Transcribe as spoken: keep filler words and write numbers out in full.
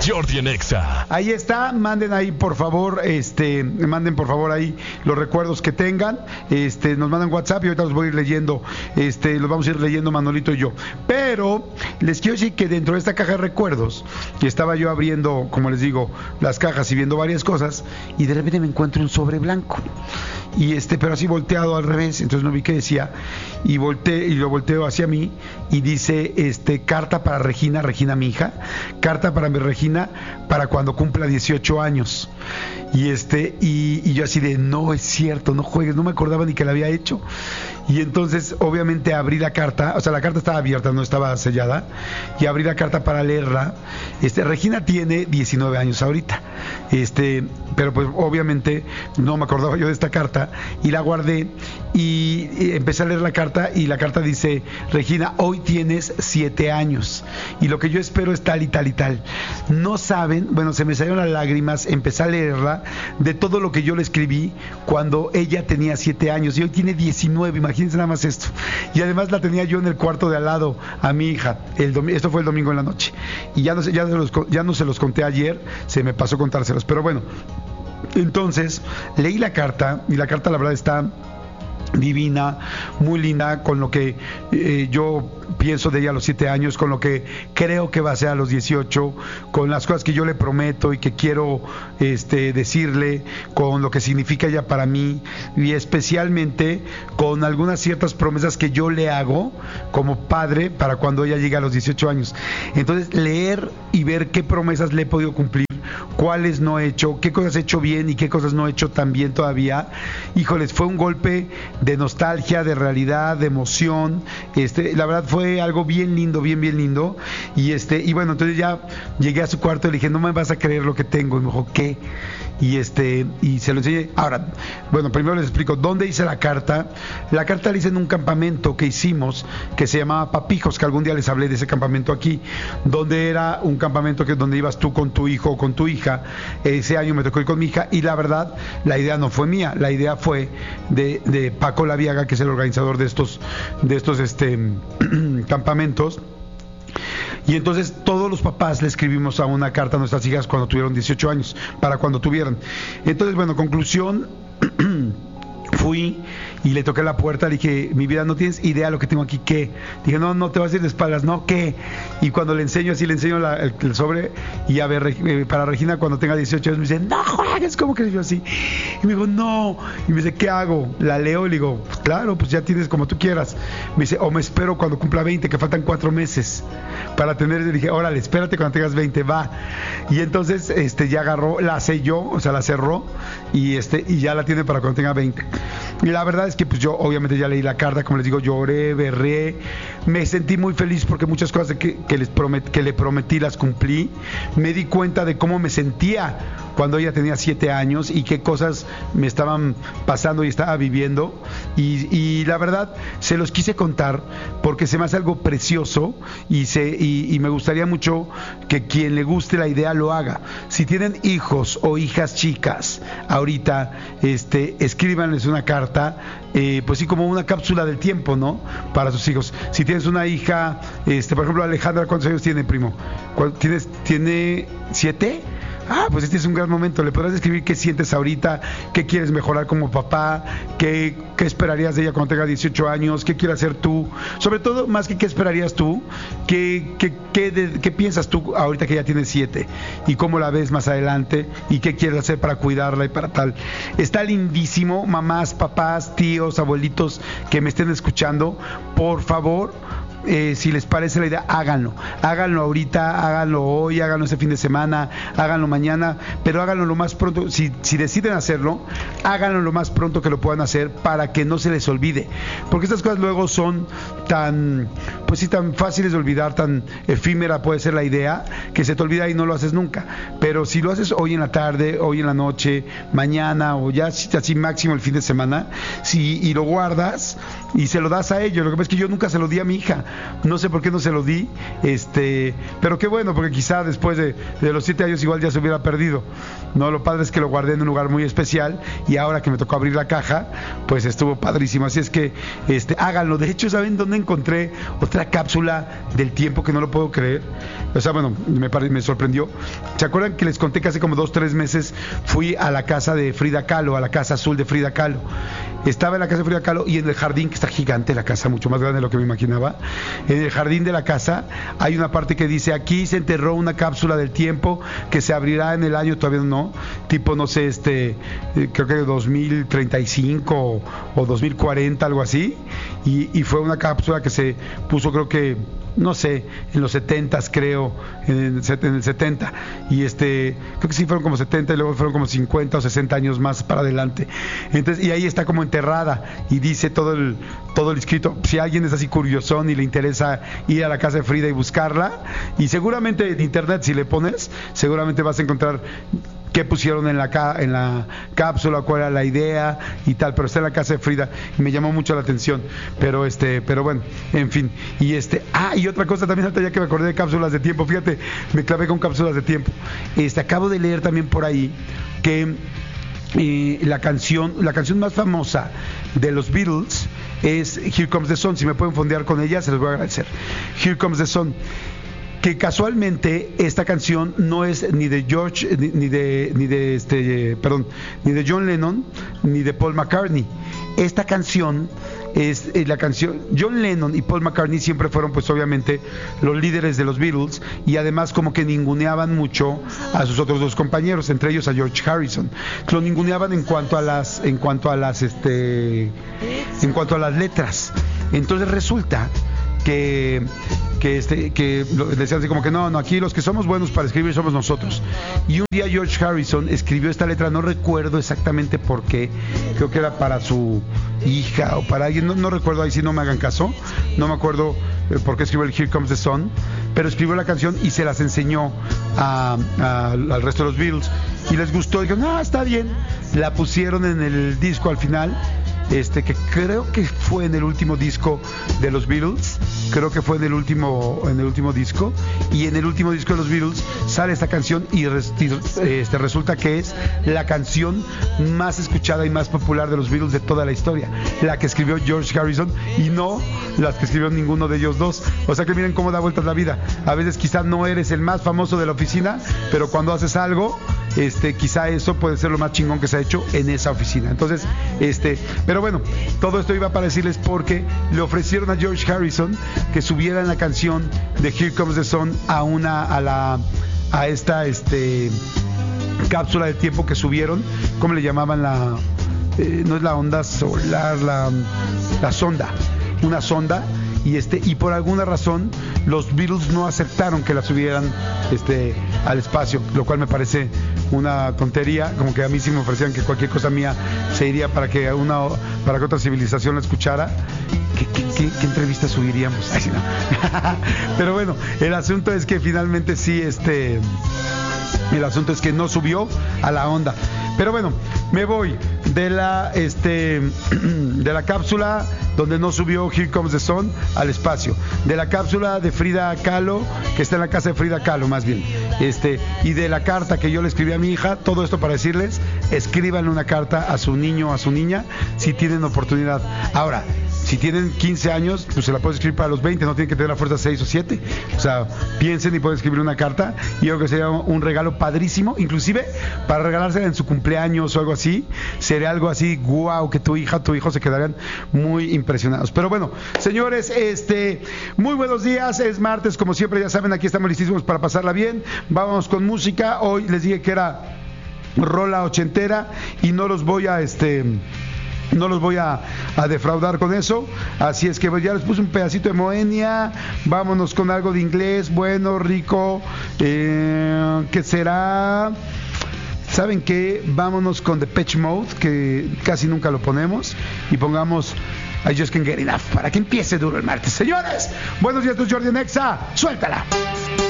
Jordi en Exa. Ahí está, manden ahí por favor, este, manden por favor ahí los recuerdos que tengan, este, nos mandan WhatsApp y ahorita los voy a ir leyendo, este, los vamos a ir leyendo Manolito y yo. Pero les quiero decir que dentro de esta caja de recuerdos, que estaba yo abriendo, como les digo, las cajas y viendo varias cosas, y de repente me encuentro un sobre blanco. Y este, pero así volteado al revés, entonces no vi qué decía, y volteé, y lo volteo hacia mí, y dice, este, carta para Regina, Regina mi hija, carta para mi Regina, para cuando cumpla dieciocho años. Y este, y, y yo así de, no es cierto, no juegues, no me acordaba ni que la había hecho. Y entonces, obviamente, abrí la carta, o sea, la carta estaba abierta, no estaba sellada, y abrí la carta para leerla. Este, Regina tiene diecinueve años ahorita, este, pero pues obviamente no me acordaba yo de esta carta, y la guardé, y, y empecé a leer la carta, y la carta dice, Regina, hoy tienes siete años, y lo que yo espero es tal y tal y tal. No saben, bueno, se me salieron las lágrimas, empecé a leerla, de todo lo que yo le escribí cuando ella tenía siete años, y hoy tiene diecinueve, imagínense nada más esto. Y además la tenía yo en el cuarto de al lado a mi hija. El domi- esto fue el domingo en la noche. Y ya no, se, ya, se los, ya no se los conté ayer, se me pasó contárselos. Pero bueno, entonces leí la carta y la carta la verdad está divina, muy linda, con lo que eh, yo pienso de ella a los siete años, con lo que creo que va a ser a los dieciocho, con las cosas que yo le prometo y que quiero este, decirle, con lo que significa ella para mí, y especialmente con algunas ciertas promesas que yo le hago como padre para cuando ella llegue a los dieciocho años. Entonces, leer y ver qué promesas le he podido cumplir, cuáles no he hecho, qué cosas he hecho bien y qué cosas no he hecho tan bien todavía. Híjoles, fue un golpe de nostalgia, de realidad, de emoción. Este, la verdad fue algo bien lindo, bien, bien lindo. Y este, y bueno, entonces ya llegué a su cuarto y le dije, no me vas a creer lo que tengo. Y me dijo, ¿qué? Y este, y se lo enseñé. Ahora, bueno, primero les explico dónde hice la carta. La carta la hice en un campamento que hicimos, que se llamaba Papijos, que algún día les hablé de ese campamento aquí, donde era un campamento que donde ibas tú con tu hijo o con tu hija. Ese año me tocó ir con mi hija, y la verdad, la idea no fue mía, la idea fue de, de Paco Laviaga, que es el organizador de estos, de estos este, campamentos. Y entonces todos los papás le escribimos a una carta a nuestras hijas cuando tuvieron dieciocho años, para cuando tuvieran. Entonces, bueno, conclusión, fui y le toqué la puerta, le dije, mi vida, no tienes idea lo que tengo aquí, ¿qué? Dije, no, no te vas a ir de espaldas, no, ¿qué? Y cuando le enseño así, le enseño la, el, el sobre, y a ver, eh, para Regina cuando tenga dieciocho años, me dice, no juegues, ¿cómo que yo así? Y me dijo, no, y me dice, ¿qué hago? La leo y le digo, pues, claro, pues ya tienes como tú quieras. Me dice, o me espero cuando cumpla veinte, que faltan cuatro meses para tener. Le dije, órale, espérate cuando tengas veinte, va. Y entonces este ya agarró, la selló, o sea, la cerró, y este y ya la tiene para cuando tenga veinte. Y la verdad es que pues yo obviamente ya leí la carta, como les digo, lloré, berré, me sentí muy feliz porque muchas cosas que, que, les promet, que le prometí las cumplí. Me di cuenta de cómo me sentía cuando ella tenía siete años y qué cosas me estaban pasando y estaba viviendo, y, y la verdad se los quise contar porque se me hace algo precioso, y, se, y, y me gustaría mucho que quien le guste la idea lo haga. Si tienen hijos o hijas chicas ahorita, este, escríbanles una carta, eh, pues sí, como una cápsula del tiempo, ¿no? Para sus hijos. Si tienes una hija, este, por ejemplo, Alejandra, ¿cuántos años tiene, primo? ¿Tienes, ¿Tiene siete? Ah, pues este es un gran momento. Le podrás escribir qué sientes ahorita, qué quieres mejorar como papá, qué, qué esperarías de ella cuando tenga dieciocho años, qué quieres hacer tú. Sobre todo, más que qué esperarías tú, qué, qué, qué, de, qué piensas tú ahorita que ya tienes siete, y cómo la ves más adelante, y qué quieres hacer para cuidarla y para tal. Está lindísimo, mamás, papás, tíos, abuelitos que me estén escuchando, por favor. Eh, si les parece la idea, háganlo, háganlo ahorita, háganlo hoy, háganlo este fin de semana, háganlo mañana, pero háganlo lo más pronto. Si, si deciden hacerlo, háganlo lo más pronto que lo puedan hacer, para que no se les olvide, porque estas cosas luego son tan, pues sí, tan fáciles de olvidar, tan efímera puede ser la idea, que se te olvida y no lo haces nunca. Pero si lo haces hoy en la tarde, hoy en la noche, mañana, o ya así máximo el fin de semana, si, y lo guardas y se lo das a ellos. Lo que pasa es que yo nunca se lo di a mi hija, no sé por qué no se lo di, este, pero qué bueno, porque quizá después de, de los siete años igual ya se hubiera perdido. No, lo padre es que lo guardé en un lugar muy especial y ahora que me tocó abrir la caja, pues estuvo padrísimo. Así es que este, háganlo. De hecho, ¿saben dónde encontré otra cápsula del tiempo que no lo puedo creer? O sea, bueno, me, me sorprendió. ¿Se acuerdan que les conté que hace como dos, tres meses fui a la casa de Frida Kahlo, a la casa azul de Frida Kahlo? Estaba en la casa de Frida Kahlo y en el jardín, que está gigante la casa, mucho más grande de lo que me imaginaba, en el jardín de la casa hay una parte que dice: aquí se enterró una cápsula del tiempo que se abrirá en el año, todavía no, tipo, no sé, este, eh, creo que dos mil treinta y cinco o, o dos mil cuarenta, algo así, y, y fue una cápsula que se puso, creo que, no sé, en los setentas, creo, en el, en el setenta, y este, creo que sí fueron como setenta y luego fueron como cincuenta o sesenta años más para adelante. Entonces, y ahí está como enterrada y dice todo el todo el escrito. Si alguien es así curiosón y le interesa ir a la casa de Frida y buscarla, y seguramente en internet, si le pones, seguramente vas a encontrar qué pusieron en la en la cápsula, cuál era la idea y tal, pero está en la casa de Frida y me llamó mucho la atención, pero este, pero bueno, en fin, y este, ah, y otra cosa también, hasta ya que me acordé de cápsulas de tiempo, fíjate, me clavé con cápsulas de tiempo. Este, acabo de leer también por ahí que eh, la canción, la canción más famosa de los Beatles es Here Comes the Sun. Si me pueden fondear con ella, se los voy a agradecer. Here Comes the Sun, que casualmente esta canción no es ni de George ni, ni de ni de este perdón ni de John Lennon ni de Paul McCartney. Esta canción es eh, la canción. John Lennon y Paul McCartney siempre fueron, pues obviamente, los líderes de los Beatles, y además como que ninguneaban mucho a sus otros dos compañeros, entre ellos a George Harrison. Lo ninguneaban en cuanto a las en cuanto a las este en cuanto a las letras. Entonces resulta que que este que decían así como que no, no, aquí los que somos buenos para escribir somos nosotros. Y un día George Harrison escribió esta letra, no recuerdo exactamente por qué, creo que era para su hija o para alguien, no, no recuerdo, ahí sí no me hagan caso, no me acuerdo eh, por qué escribió el Here Comes the Sun, pero escribió la canción y se las enseñó a, a, al resto de los Beatles y les gustó, dijeron, ah, está bien, la pusieron en el disco al final. Este, que creo que fue en el último disco de los Beatles, creo que fue en el último en el último disco, y en el último disco de los Beatles sale esta canción y, res, y este, resulta que es la canción más escuchada y más popular de los Beatles de toda la historia, la que escribió George Harrison y no las que escribió ninguno de ellos dos. O sea que miren cómo da vueltas la vida. A veces quizá no eres el más famoso de la oficina, pero cuando haces algo, este, quizá eso puede ser lo más chingón que se ha hecho en esa oficina. Entonces, este, pero bueno, todo esto iba para decirles porque le ofrecieron a George Harrison que subieran la canción de Here Comes the Sun a una a la a esta este cápsula de tiempo que subieron. ¿Cómo le llamaban? La eh, no es la onda solar, la la sonda, una sonda. Y este y por alguna razón los Beatles no aceptaron que la subieran este al espacio, lo cual me parece una tontería, como que a mí sí me ofrecían que cualquier cosa mía se iría para que una para que otra civilización la escuchara. ¿Qué, qué, qué, qué entrevista subiríamos? Ay, no. Pero bueno, el asunto es que finalmente sí, este el asunto es que no subió a la onda. Pero bueno, me voy de la este de la cápsula donde no subió Here Comes the Sun al espacio, de la cápsula de Frida Kahlo, que está en la casa de Frida Kahlo más bien, este y de la carta que yo le escribí a mi hija. Todo esto para decirles, escríbanle una carta a su niño o a su niña si tienen oportunidad. Ahora, si tienen quince años, pues se la pueden escribir para los veinte, no tienen que tener la fuerza seis o siete. O sea, piensen y pueden escribir una carta. Y yo creo que sería un regalo padrísimo, inclusive para regalársela en su cumpleaños o algo así. Sería algo así, guau, que tu hija, tu hijo se quedarían muy impresionados. Pero bueno, señores, este, muy buenos días. Es martes, como siempre, ya saben, aquí estamos listísimos para pasarla bien. Vamos con música. Hoy les dije que era rola ochentera y no los voy a este no los voy a, a defraudar con eso, así es que ya les puse un pedacito de Moenia. Vámonos con algo de inglés bueno, rico, eh, ¿qué será? ¿Saben qué? Vámonos con Depeche Mode, que casi nunca lo ponemos, y pongamos I Just Can't Get Enough para que empiece duro el martes. Señores, buenos días, tu Jordi Nexa, suéltala.